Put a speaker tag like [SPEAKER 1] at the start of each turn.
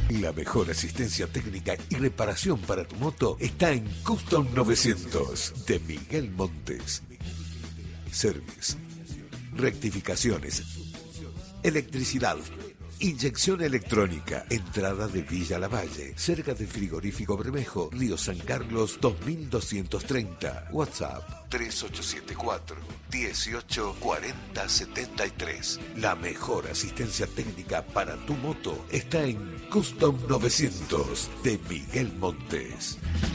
[SPEAKER 1] La mejor asistencia técnica y reparación para tu moto está en Custom 900 de Miguel Montes. Service, rectificaciones, electricidad, inyección electrónica, entrada de Villa Lavalle, cerca del frigorífico Bermejo, Río San Carlos 2230. WhatsApp 3874 18 40 73. La mejor asistencia técnica para tu moto está en Custom 900 de Miguel Montes.